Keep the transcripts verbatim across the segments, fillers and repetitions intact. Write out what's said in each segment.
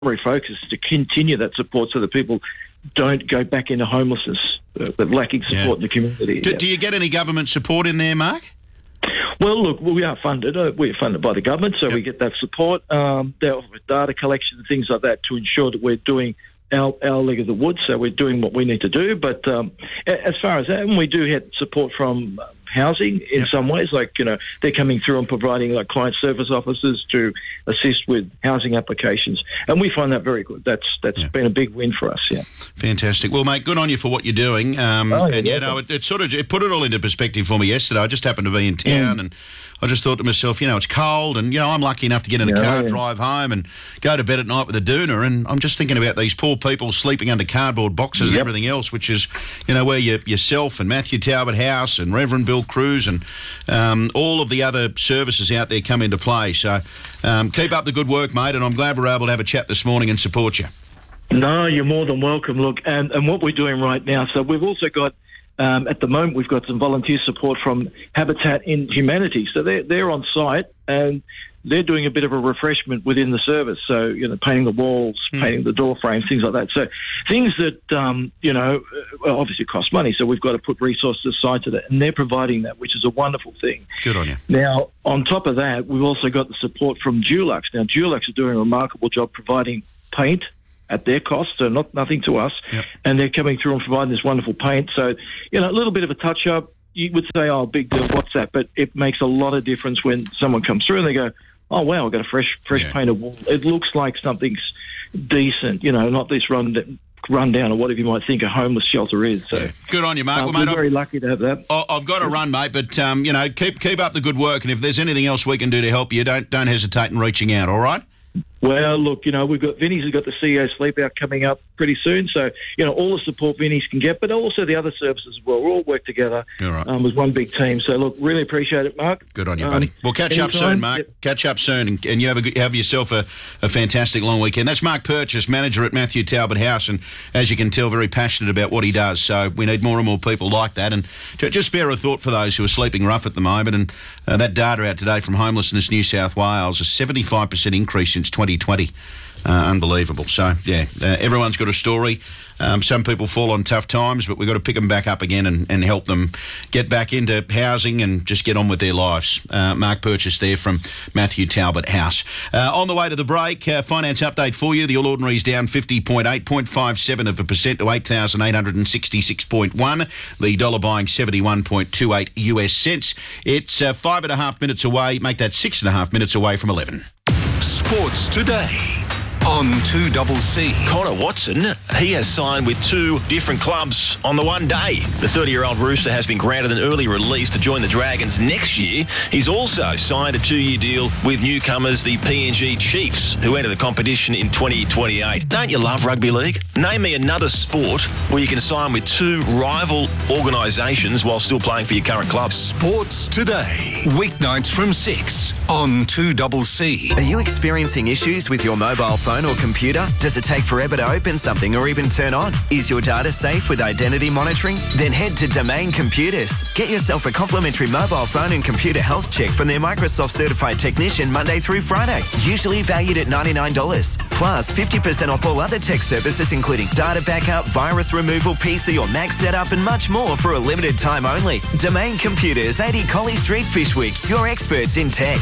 primary focus is to continue that support so that people don't go back into homelessness, uh, but lacking support Yeah. in the community. Do, yeah. do you get any government support in there, Mark? Well, look, we are funded. Uh, we're funded by the government, so Yep. we get that support. Um, there- data collection and things like that to ensure that we're doing our, our leg of the wood, so we're doing what we need to do. But um, a- as far as that, and we do get support from uh, housing in Yep. some ways, like, you know, they're coming through and providing like client service officers to assist with housing applications. And we find that very good. That's That's Yeah. been a big win for us, yeah. Fantastic. Well, mate, good on you for what you're doing. Um, Oh, you're and, you welcome. know, it, it sort of it put it all into perspective for me yesterday. I just happened to be in town and I just thought to myself, you know, it's cold and, you know, I'm lucky enough to get in a Yeah, car, yeah. drive home and go to bed at night with a doona. And I'm just thinking about these poor people sleeping under cardboard boxes and Yep. everything else, which is, you know, where you, yourself and Matthew Talbot House and Reverend Bill Cruz and um, all of the other services out there come into play. So um, keep up the good work, mate, and I'm glad we're able to have a chat this morning and support you. No, you're more than welcome. Look, and, and what we're doing right now, so we've also got, um, at the moment, we've got some volunteer support from Habitat in Humanity. So they're, they're on site and they're doing a bit of a refreshment within the service. So, you know, painting the walls, Mm. painting the door frames, things like that. So things that, um, you know, uh, well, obviously cost money. So we've got to put resources aside to that. And they're providing that, which is a wonderful thing. Good on you. Now, on top of that, we've also got the support from Dulux. Now, Dulux are doing a remarkable job providing paint at their cost, so not nothing to us. Yep. And they're coming through and providing this wonderful paint. So, you know, a little bit of a touch-up. You would say, oh, big deal, what's that? But it makes a lot of difference when someone comes through and they go, oh, wow, I've got a fresh fresh Yeah. painted wall. It looks like something's decent, you know, not this run, run down or whatever you might think a homeless shelter is. So Yeah. Good on you, Mark. uh, well, we're mate, I've- very lucky to have that. I- I've got to run, mate, but um, you know, keep keep up the good work, and if there's anything else we can do to help you, don't don't hesitate in reaching out. All right? Well, look, you know, we've got Vinny's has got the C E O Sleep Out coming up pretty soon. So, you know, all the support Vinny's can get, but also the other services as well. We'll all work together All right. um, as one big team. So, look, really appreciate it, Mark. Good on you, Um, buddy. We'll catch up anytime. soon, Mark. Yep. Catch up soon, and, and you have a, good- have yourself a, a fantastic long weekend. That's Mark Purchase, manager at Matthew Talbot House, and as you can tell, very passionate about what he does. So we need more and more people like that. And to, just spare a thought for those who are sleeping rough at the moment. And uh, that data out today from Homelessness New South Wales, a seventy-five percent increase since twenty twenty. Uh, unbelievable. So, yeah, uh, everyone's got a story. Um, some people fall on tough times, but we've got to pick them back up again and, and help them get back into housing and just get on with their lives. Uh, Mark Purchase there from Matthew Talbot House. Uh, on the way to the break, uh, finance update for you. The All Ordinary's down fifty point eight, zero point five seven of a percent to eight thousand eight hundred sixty-six point one. The dollar buying seventy-one point two eight U S cents. It's uh, five and a half minutes away. Make that six and a half minutes away from eleven. Sports Today on two C C. Connor Watson, he has signed with two different clubs on the one day. The thirty-year-old Rooster has been granted an early release to join the Dragons next year. He's also signed a two-year deal with newcomers, the P N G Chiefs, who enter the competition in twenty twenty-eight. Don't you love rugby league? Name me another sport where you can sign with two rival organisations while still playing for your current club. Sports Today, weeknights from six on two C C. Are you experiencing issues with your mobile phone or computer? Does it take forever to open something or even turn on? Is your data safe with identity monitoring? Then head to Domain Computers. Get yourself a complimentary mobile phone and computer health check from their Microsoft certified technician Monday through Friday, usually valued at ninety-nine dollars. Plus fifty percent off all other tech services including data backup, virus removal, P C or Mac setup and much more for a limited time only. Domain Computers, eighty Collie Street, Fishwick. Your experts in tech.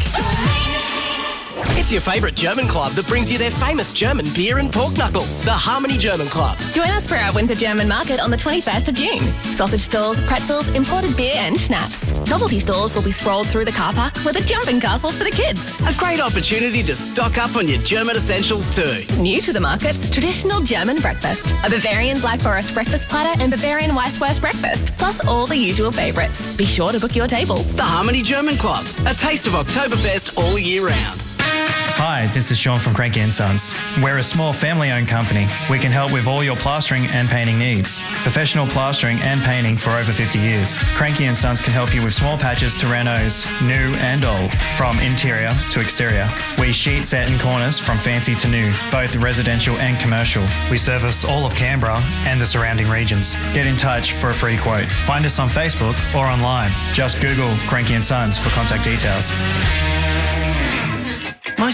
It's your favourite German club that brings you their famous German beer and pork knuckles, the Harmony German Club. Join us for our Winter German Market on the twenty-first of June. Sausage stalls, pretzels, imported beer and schnapps. Novelty stores will be sprawled through the car park with a jumping castle for the kids. A great opportunity to stock up on your German essentials too. New to the markets, traditional German breakfast. A Bavarian Black Forest breakfast platter and Bavarian Weisswurst breakfast, plus all the usual favourites. Be sure to book your table. The Harmony German Club, a taste of Oktoberfest all year round. Hi, this is Sean from Cranky and Sons. We're a small family-owned company. We can help with all your plastering and painting needs. Professional plastering and painting for over fifty years. Cranky and Sons can help you with small patches to renos, new and old, from interior to exterior. We sheet set in corners from fancy to new, both residential and commercial. We service all of Canberra and the surrounding regions. Get in touch for a free quote. Find us on Facebook or online. Just Google Cranky and Sons for contact details. Most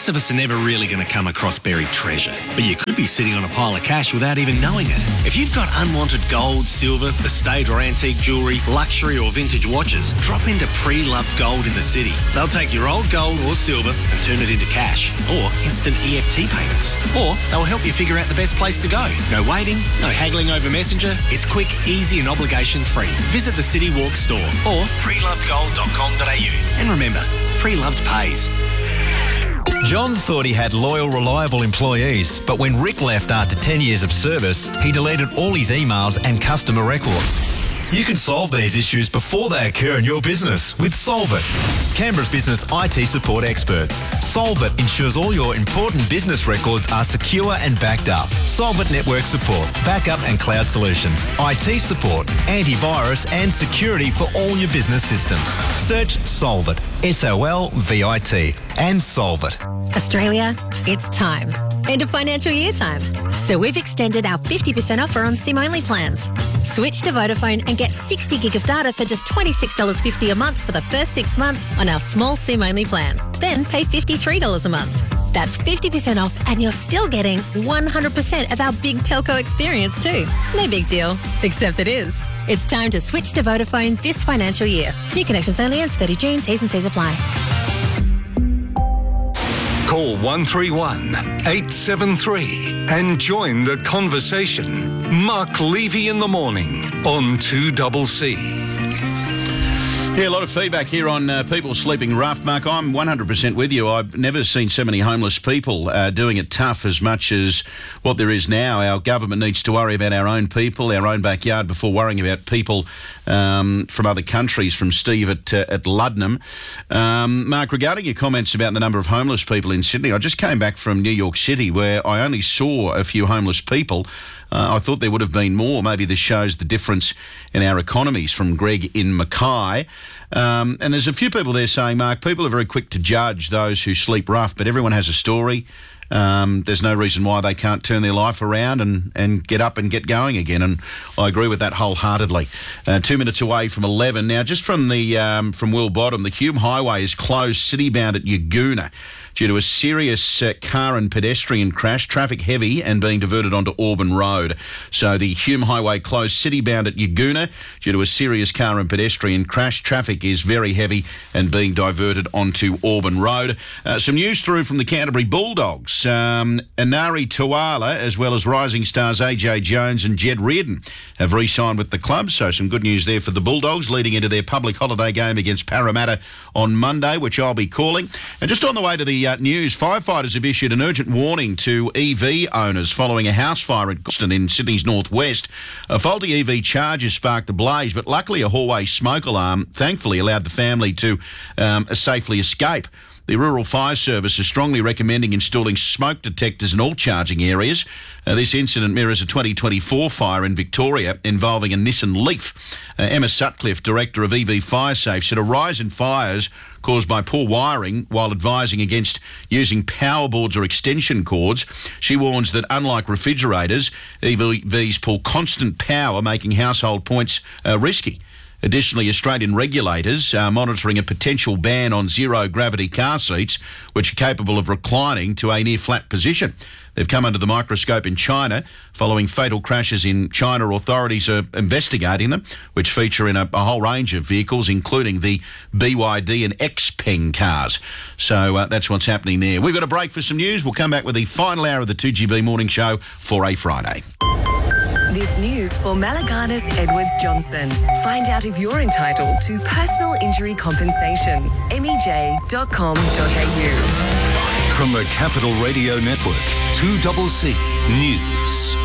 Most of us are never really going to come across buried treasure, but you could be sitting on a pile of cash without even knowing it. If you've got unwanted gold, silver, estate or antique jewellery, luxury or vintage watches, drop into Pre-Loved Gold in the city. They'll take your old gold or silver and turn it into cash or instant E F T payments. Or they'll help you figure out the best place to go. No waiting, no haggling over Messenger. It's quick, easy and obligation-free. Visit the City Walk store or pre loved gold dot com dot a u. And remember, Pre-Loved pays. John thought he had loyal, reliable employees, but when Rick left after ten years of service, he deleted all his emails and customer records. You can solve these issues before they occur in your business with Solvit, Canberra's business I T support experts. Solvit ensures all your important business records are secure and backed up. Solvit network support, backup and cloud solutions, I T support, antivirus and security for all your business systems. Search Solvit, S O L V I T, and Solvit. Australia, it's time. End of financial year time. So we've extended our fifty percent offer on SIM-only plans. Switch to Vodafone and get sixty gig of data for just twenty-six dollars fifty a month for the first six months on our small SIM-only plan. Then pay fifty-three dollars a month. That's fifty percent off and you're still getting one hundred percent of our big telco experience too. No big deal, except it is. It's time to switch to Vodafone this financial year. New connections only ends thirtieth of June. T's and C's apply. Call one three one, eight seven three and join the conversation. Mark Levy in the morning on two C C. Yeah, a lot of feedback here on uh, people sleeping rough. Mark, I'm one hundred percent with you. I've never seen so many homeless people uh, doing it tough as much as what there is now. Our government needs to worry about our own people, our own backyard, before worrying about people um, from other countries, from Steve at, uh, at Luddenham. Um, Mark, regarding your comments about the number of homeless people in Sydney, I just came back from New York City where I only saw a few homeless people. Uh, I thought there would have been more. Maybe this shows the difference in our economies, from Greg in Mackay. Um, and there's a few people there saying, Mark, people are very quick to judge those who sleep rough, but everyone has a story. Um, there's no reason why they can't turn their life around and, and get up and get going again. And I agree with that wholeheartedly. Uh, two minutes away from eleven. Now, just from the um, from Will Bottom, the Hume Highway is closed city-bound at Yagoona due to a serious uh, car and pedestrian crash, traffic heavy and being diverted onto Auburn Road. So the Hume Highway closed city-bound at Yagoona due to a serious car and pedestrian crash. Traffic is very heavy and being diverted onto Auburn Road. Uh, some news through from the Canterbury Bulldogs. Um, Inari Tuala, as well as rising stars A J Jones and Jed Reardon, have re-signed with the club. So some good news there for the Bulldogs leading into their public holiday game against Parramatta on Monday, which I'll be calling. And just on the way to the Uh, news, firefighters have issued an urgent warning to E V owners following a house fire at Goulston in Sydney's northwest. A faulty E V charger sparked the blaze, but luckily a hallway smoke alarm thankfully allowed the family to um, safely escape. The Rural Fire Service is strongly recommending installing smoke detectors in all charging areas. Uh, this incident mirrors a twenty twenty-four fire in Victoria involving a Nissan Leaf. Uh, Emma Sutcliffe, Director of E V FireSafe, said a rise in fires caused by poor wiring while advising against using power boards or extension cords. She warns that unlike refrigerators, E Vs pull constant power, making household points uh, risky. Additionally, Australian regulators are monitoring a potential ban on zero-gravity car seats, which are capable of reclining to a near-flat position. They've come under the microscope in China. Following fatal crashes in China, authorities are investigating them, which feature in a, a whole range of vehicles, including the B Y D and Xpeng cars. So uh, that's what's happening there. We've got a break for some news. We'll come back with the final hour of the two G B Morning Show for a Friday. This news for Malaganas Edwards Johnson. Find out if you're entitled to personal injury compensation. M E J dot com dot a u. From the Capital Radio Network, two C C News.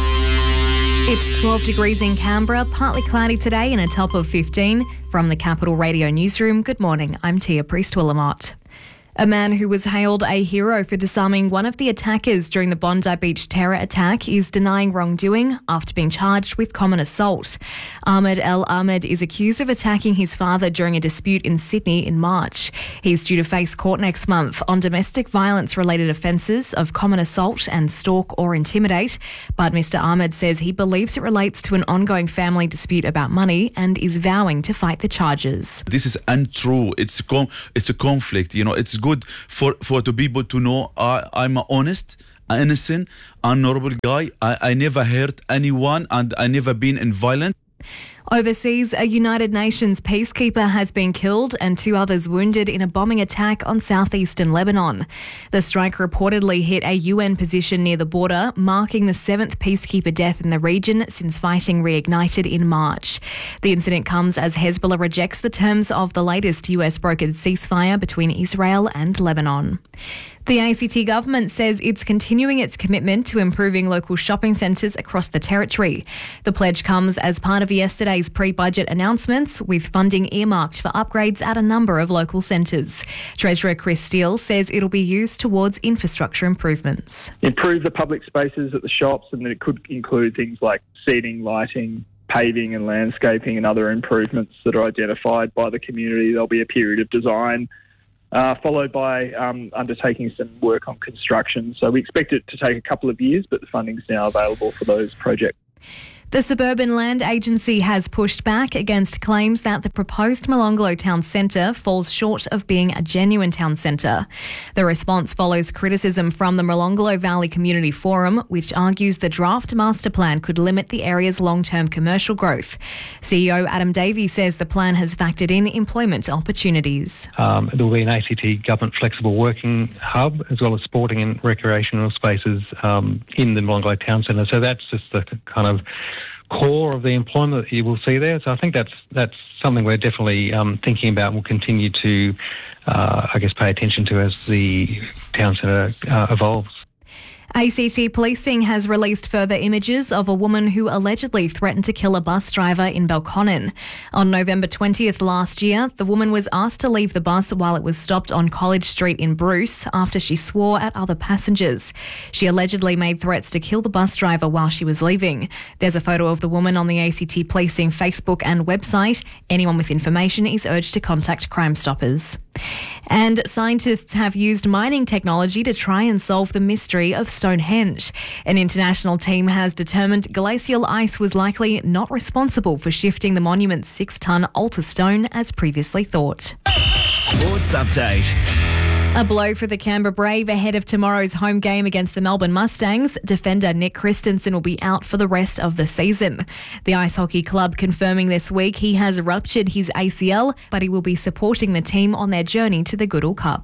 It's twelve degrees in Canberra, partly cloudy today and a top of fifteen. From the Capital Radio Newsroom, good morning, I'm Tia Priest-Willamott. A man who was hailed a hero for disarming one of the attackers during the Bondi Beach terror attack is denying wrongdoing after being charged with common assault. Ahmed El Ahmed is accused of attacking his father during a dispute in Sydney in March. He's due to face court next month on domestic violence-related offences of common assault and stalk or intimidate. But Mister Ahmed says he believes it relates to an ongoing family dispute about money and is vowing to fight the charges. This is untrue. It's a, com- it's a conflict. You know, it's good good for, for the people to know I, I'm an honest, innocent, honorable guy. I, I never hurt anyone and I never been in violence. Overseas, a United Nations peacekeeper has been killed and two others wounded in a bombing attack on southeastern Lebanon. The strike reportedly hit a U N position near the border, marking the seventh peacekeeper death in the region since fighting reignited in March. The incident comes as Hezbollah rejects the terms of the latest U S-brokered ceasefire between Israel and Lebanon. The A C T government says it's continuing its commitment to improving local shopping centres across the territory. The pledge comes as part of yesterday's pre-budget announcements, with funding earmarked for upgrades at a number of local centres. Treasurer Chris Steele says it'll be used towards infrastructure improvements. Improve the public spaces at the shops, and it could include things like seating, lighting, paving and landscaping and other improvements that are identified by the community. There'll be a period of design Uh, followed by um, undertaking some work on construction. So we expect it to take a couple of years, but the funding's now available for those projects. The Suburban Land Agency has pushed back against claims that the proposed Molonglo Town Centre falls short of being a genuine town centre. The response follows criticism from the Molonglo Valley Community Forum, which argues the draft master plan could limit the area's long-term commercial growth. C E O Adam Davey says the plan has factored in employment opportunities. Um, there will be an A C T government flexible working hub, as well as sporting and recreational spaces um, in the Molonglo Town Centre. So that's just the kind of core of the employment that you will see there. So I think that's that's something we're definitely um, thinking about and will continue to, uh, I guess, pay attention to as the town centre uh, evolves. A C T Policing has released further images of a woman who allegedly threatened to kill a bus driver in Belconnen. On November twentieth last year, the woman was asked to leave the bus while it was stopped on College Street in Bruce after she swore at other passengers. She allegedly made threats to kill the bus driver while she was leaving. There's a photo of the woman on the A C T Policing Facebook and website. Anyone with information is urged to contact Crime Stoppers. And scientists have used mining technology to try and solve the mystery of Stonehenge. An international team has determined glacial ice was likely not responsible for shifting the monument's six-tonne altar stone as previously thought. Sports update. A blow for the Canberra Brave ahead of tomorrow's home game against the Melbourne Mustangs. Defender Nick Christensen will be out for the rest of the season. The Ice Hockey Club confirming this week he has ruptured his A C L, but he will be supporting the team on their journey to the Goodall Cup.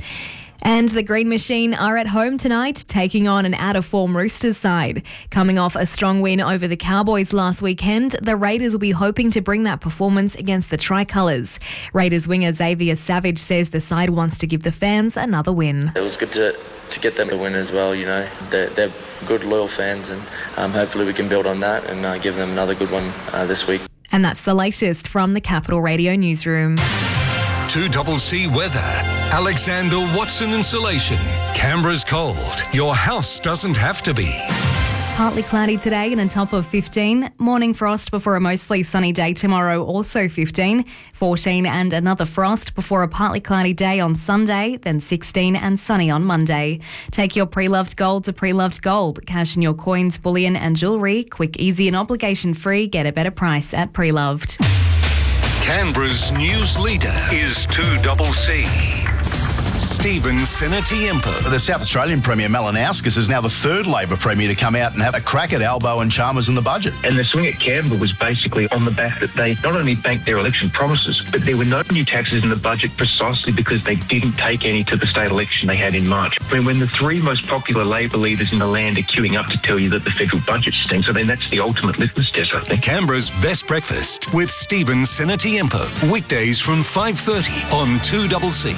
And the Green Machine are at home tonight, taking on an out-of-form Roosters side. Coming off a strong win over the Cowboys last weekend, the Raiders will be hoping to bring that performance against the Tricolours. Raiders winger Xavier Savage says the side wants to give the fans another win. It was good to, to get them to win as well, you know. They're, they're good, loyal fans, and um, hopefully we can build on that and uh, give them another good one uh, this week. And that's the latest from the Capital Radio Newsroom. two double C weather. Alexander Watson Insulation. Canberra's cold. Your house doesn't have to be. Partly cloudy today and a top of fifteen. Morning frost before a mostly sunny day tomorrow, also fifteen. fourteen and another frost before a partly cloudy day on Sunday, then sixteen and sunny on Monday. Take your pre-loved gold to Pre-Loved Gold. Cash in your coins, bullion and jewellery. Quick, easy and obligation-free. Get a better price at Pre-Loved. Canberra's news leader is two double C. Stephen Senatiempo. The South Australian Premier Malinowskis is now the third Labor Premier to come out and have a crack at Albo and Chalmers in the budget. And the swing at Canberra was basically on the back that they not only banked their election promises, but there were no new taxes in the budget precisely because they didn't take any to the state election they had in March. I mean, when the three most popular Labor leaders in the land are queuing up to tell you that the federal budget stinks, I mean, that's the ultimate litmus test, I think. Canberra's Best Breakfast with Stephen Senatiempo. Weekdays from five thirty on two double C.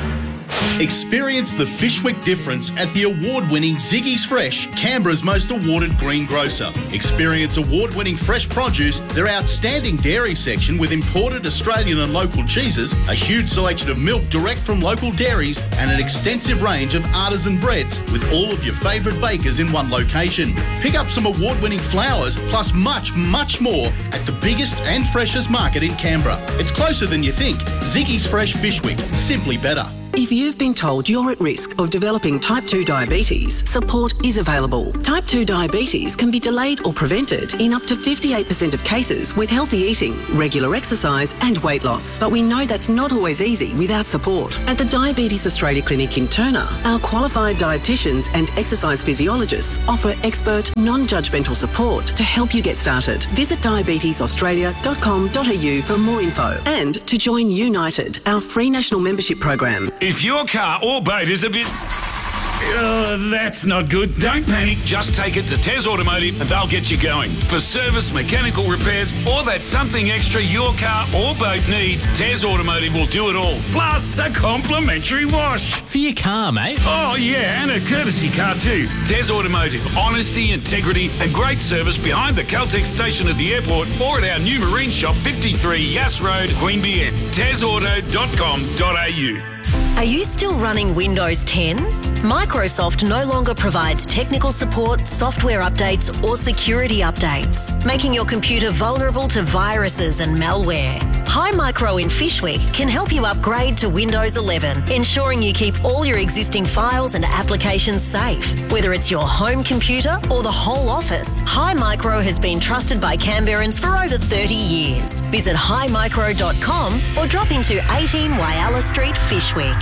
Experience the Fishwick difference at the award-winning Ziggy's Fresh, Canberra's most awarded green grocer. Experience award-winning fresh produce, their outstanding dairy section with imported Australian and local cheeses, a huge selection of milk direct from local dairies, and an extensive range of artisan breads with all of your favourite bakers in one location. Pick up some award-winning flowers plus much, much more at the biggest and freshest market in Canberra. It's closer than you think. Ziggy's Fresh Fishwick, simply better. If you've been told you're at risk of developing type two diabetes, support is available. Type two diabetes can be delayed or prevented in up to fifty-eight percent of cases with healthy eating, regular exercise and weight loss. But we know that's not always easy without support. At the Diabetes Australia Clinic in Turner, our qualified dietitians and exercise physiologists offer expert, non-judgmental support to help you get started. Visit diabetes australia dot com dot a u for more info and to join United, our free national membership program. If your car or boat is a bit... Oh, that's not good. Don't panic. Just take it to Tez Automotive and they'll get you going. For service, mechanical repairs, or that something extra your car or boat needs, Tez Automotive will do it all. Plus a complimentary wash. For your car, mate. Oh, yeah, and a courtesy car too. Tez Automotive. Honesty, integrity and great service behind the Caltex station at the airport or at our new marine shop, fifty-three Yass Road, Queanbeyan. tez auto dot com dot a u. Are you still running Windows ten? Microsoft no longer provides technical support, software updates or security updates, making your computer vulnerable to viruses and malware. Hi Micro in Fishwick can help you upgrade to Windows eleven, ensuring you keep all your existing files and applications safe. Whether it's your home computer or the whole office, Hi Micro has been trusted by Canberrans for over thirty years. Visit hi micro dot com or drop into eighteen Whyalla Street, Fishwick.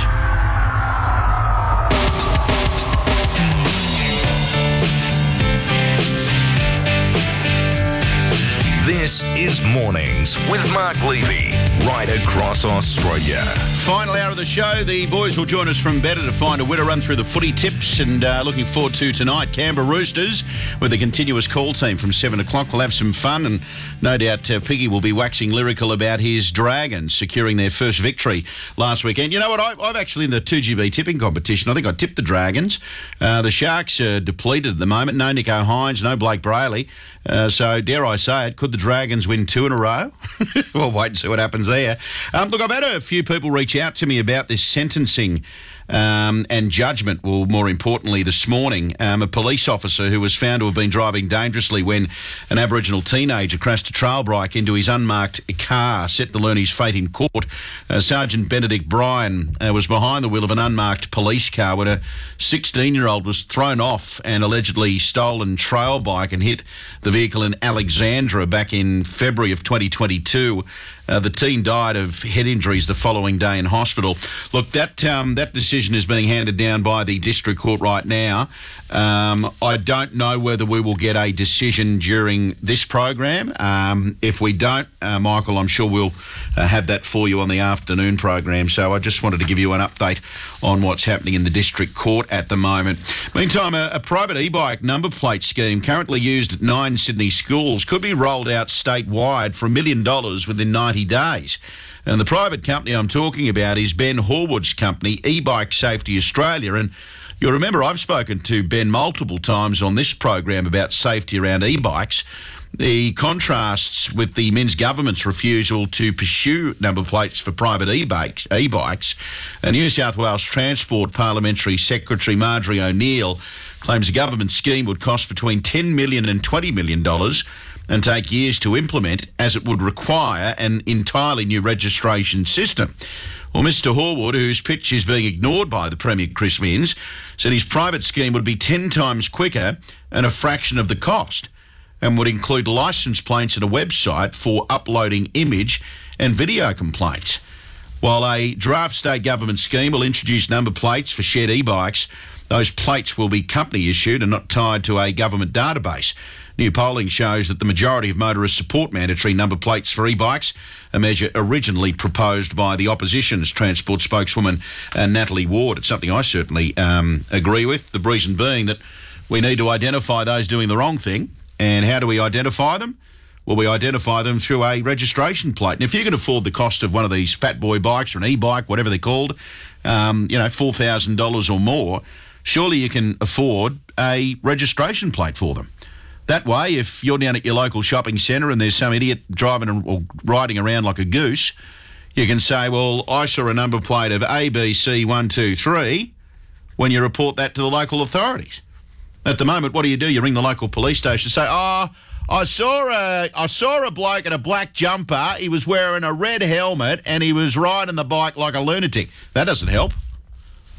This is Mornings with Mark Levy, right across Australia. Final hour of the show. The boys will join us from better to find a winner, run through the footy tips, and uh, looking forward to tonight. Canberra Roosters with a continuous call team from seven o'clock. We'll have some fun, and no doubt uh, Piggy will be waxing lyrical about his Dragons securing their first victory last weekend. You know what? I, I've actually, in the two G B tipping competition, I think I tipped the Dragons. Uh, the Sharks are depleted at the moment. No Nico Hines, no Blake Brayley. Uh, so, dare I say it, could the Dragons win two in a row? We'll wait and see what happens there. Um, look, I've had a few people reach out to me about this sentencing um, and judgment, well, more importantly, this morning. Um, a police officer who was found to have been driving dangerously when an Aboriginal teenager crashed a trail bike into his unmarked car, set to learn his fate in court. Uh, Sergeant Benedict Bryan uh, was behind the wheel of an unmarked police car when a sixteen-year-old was thrown off an allegedly stolen trail bike and hit the vehicle in Alexandra back in February of twenty twenty-two. Uh, the teen died of head injuries the following day in hospital. Look, that um, that decision is being handed down by the District Court right now. Um, I don't know whether we will get a decision during this program. Um, if we don't, uh, Michael, I'm sure we'll uh, have that for you on the afternoon program. So I just wanted to give you an update on what's happening in the District Court at the moment. Meantime, a, a private e-bike number plate scheme currently used at nine Sydney schools could be rolled out statewide for a million dollars within ninety days. And the private company I'm talking about is Ben Horwood's company, E-Bike Safety Australia. And you'll remember I've spoken to Ben multiple times on this program about safety around e-bikes. The contrasts with the Minns government's refusal to pursue number plates for private e-bikes, e-bikes. And New South Wales Transport Parliamentary Secretary Marjorie O'Neill claims the government scheme would cost between ten million dollars and twenty million dollars and take years to implement, as it would require an entirely new registration system. Well, Mister Horwood, whose pitch is being ignored by the Premier Chris Minns, said his private scheme would be ten times quicker and a fraction of the cost, and would include licence plates and a website for uploading image and video complaints. While a draft state government scheme will introduce number plates for shared e-bikes, those plates will be company issued and not tied to a government database. New polling shows that the majority of motorists support mandatory number plates for e-bikes, a measure originally proposed by the opposition's transport spokeswoman, uh, Natalie Ward. It's something I certainly um, agree with, the reason being that we need to identify those doing the wrong thing. And how do we identify them? Well, we identify them through a registration plate. And if you can afford the cost of one of these fat boy bikes or an e-bike, whatever they're called, um, you know, four thousand dollars or more, surely you can afford a registration plate for them. That way, if you're down at your local shopping centre and there's some idiot driving or riding around like a goose, you can say, well, I saw a number plate of A B C one two three when you report that to the local authorities. At the moment, what do you do? You ring the local police station and say, oh, I saw a I saw a bloke in a black jumper. He was wearing a red helmet and he was riding the bike like a lunatic. That doesn't help.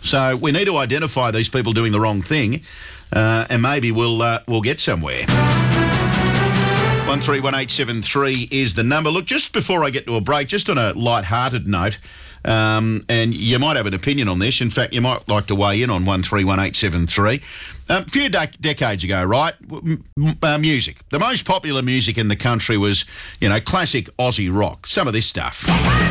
So we need to identify these people doing the wrong thing, uh, and maybe we'll uh, we'll get somewhere. One three one eight seven three is the number. Look, just before I get to a break, just on a light-hearted note, um, and you might have an opinion on this. In fact, you might like to weigh in on one three one eight seven three. A few de- decades ago, right, m- uh, music. The most popular music in the country was, you know, classic Aussie rock. Some of this stuff.